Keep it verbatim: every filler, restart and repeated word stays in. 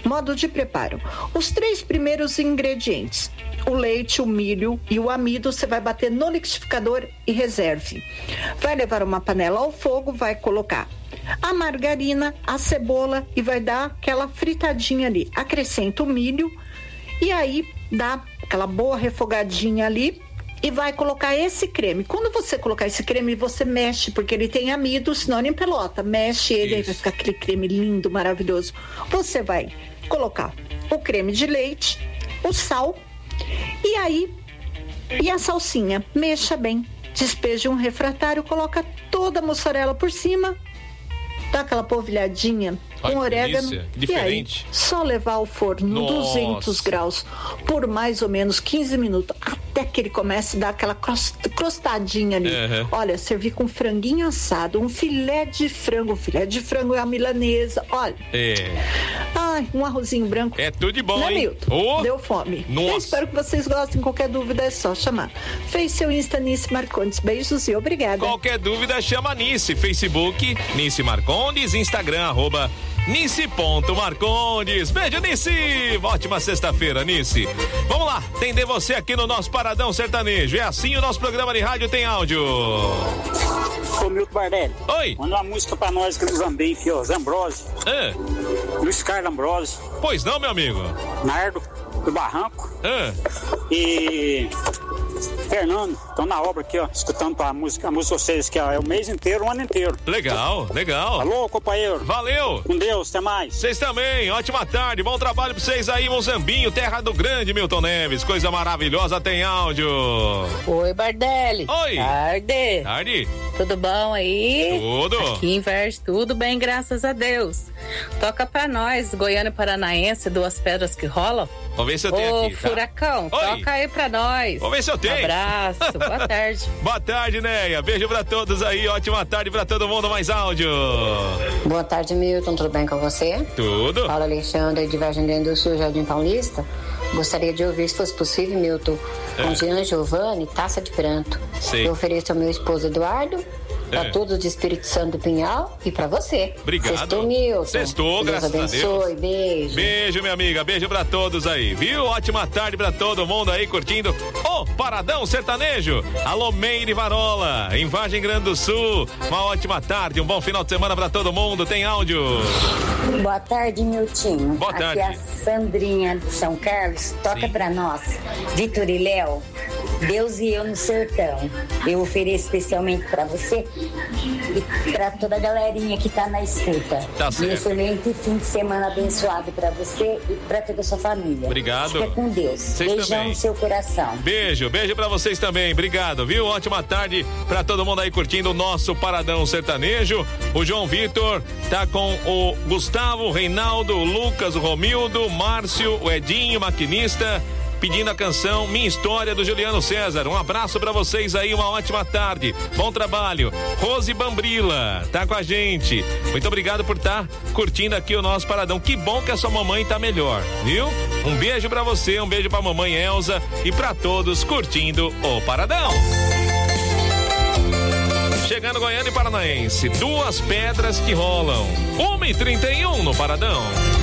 Modo de preparo. Os três primeiros ingredientes, o leite, o milho e o amido, você vai bater no liquidificador e reserve. Vai levar uma panela ao fogo, vai colocar a margarina, a cebola e vai dar aquela fritadinha ali. Acrescenta o milho e aí dá aquela boa refogadinha ali e vai colocar esse creme. Quando você colocar esse creme, você mexe, porque ele tem amido, senão ele empelota. Mexe ele, aí vai ficar aquele creme lindo, maravilhoso. Você vai colocar o creme de leite, o sal e aí, e a salsinha. Mexa bem. Despeje um refratário, coloca toda a mussarela por cima, dá aquela polvilhadinha com Ai, orégano delícia, que e diferente. aí só levar ao forno Nossa. duzentos graus por mais ou menos quinze minutos, até que ele comece a dar aquela crostadinha ali. Uhum. Olha, servir com franguinho assado, um filé de frango, um filé de frango é a milanesa, olha. É. Ai, um arrozinho branco. É tudo de bom, né, hein? Milton? Oh. Deu fome. Nossa. Eu espero que vocês gostem. Qualquer dúvida é só chamar. Fez seu Insta Nice Marcondes. Beijos e obrigada. Qualquer dúvida, chama a Nice. Facebook, Nice Marcondes. Instagram, arroba Nice.Marcondes. Beijo, Nice. Ótima sexta-feira, Nice. Vamos lá, atender você aqui no nosso Paradão Sertanejo. É assim, o nosso programa de rádio tem áudio. Ô, Milton Bardelli. Oi. Manda uma música pra nós que nos Zambem, ó. Zambrose. Ah. Luiz Carlos Ambrose. Pois não, meu amigo? Nardo, do Barranco. Ah. E Fernando, estão na obra aqui, ó, escutando a música, a música de vocês, que ó, é o mês inteiro, o ano inteiro. Legal, legal. Alô, companheiro. Valeu. Com Deus, até mais. Vocês também, ótima tarde, bom trabalho pra vocês aí, Mozambinho, terra do grande Milton Neves, coisa maravilhosa, tem áudio. Oi, Bardelli. Oi. Tarde. Tarde. Tudo bom aí? Tudo. Aqui em Verde, tudo bem, graças a Deus. Toca pra nós, Goiânia Paranaense, duas pedras que rolam. Vamos ver se eu tenho Ô, aqui, tá? Furacão, Oi. toca aí pra nós. Vamos ver se eu tenho. Abraço, boa tarde. Boa tarde, Neia. Beijo pra todos aí, ótima tarde pra todo mundo, mais áudio. Boa tarde, Milton, tudo bem com você? Tudo. Paula Alexandre, de Vargem Grande do Sul, Jardim Paulista. Gostaria de ouvir, se fosse possível, Milton, com É. Jean Giovanni, Taça de Pranto. Sei. Eu ofereço ao meu esposo Eduardo, para É. todos de Espírito Santo do Pinhal e para você. Obrigado. Sextou, Milton. Sextou, Deus graças a abençoe, Deus. beijo. Beijo, minha amiga. Beijo pra todos aí, viu? Ótima tarde pra todo mundo aí curtindo o Paradão Sertanejo. Alô, Meire Varola, em Vargem Grande do Sul. Uma ótima tarde, um bom final de semana pra todo mundo. Tem áudio. Boa tarde, Miltinho. Boa tarde. Aqui é a Sandrinha de São Carlos. Toca Sim. pra nós, Vitor e Léo, Deus e eu no sertão. Eu ofereço especialmente pra você e pra toda a galerinha que tá na escuta. Tá Um certo. excelente fim de semana abençoado pra você e pra toda a sua família. Obrigado. Fica com Deus. Vocês Beijão também. no seu coração. Beijo, beijo pra vocês também. Obrigado, viu? Ótima tarde pra todo mundo aí curtindo o nosso Paradão Sertanejo. O João Vitor tá com o Gustavo, o Reinaldo, o Lucas, o Romildo, o Márcio, o Edinho, maquinista, pedindo a canção Minha História, do Juliano César. Um abraço pra vocês aí, uma ótima tarde, bom trabalho. Rose Bambrila tá com a gente, muito obrigado por estar tá curtindo aqui o nosso Paradão. Que bom que a sua mamãe tá melhor, viu? Um beijo pra você, um beijo pra mamãe Elza e pra todos curtindo o Paradão. Chegando Goiânia e Paranaense, duas pedras que rolam, uma e trinta e um no Paradão.